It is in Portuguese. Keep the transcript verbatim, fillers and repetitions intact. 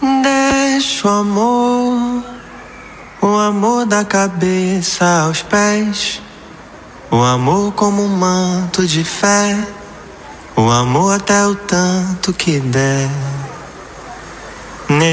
Deixa o amor, o amor da cabeça aos pés, o amor como um manto de fé, o amor até o tanto que der.